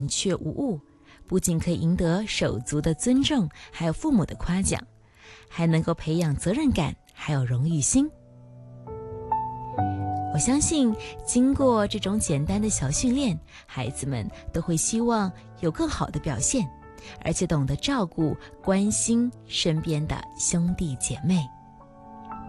确无误，不仅可以赢得手足的尊重，还有父母的夸奖，还能够培养责任感，还有荣誉心。我相信经过这种简单的小训练，孩子们都会希望有更好的表现，而且懂得照顾关心身边的兄弟姐妹。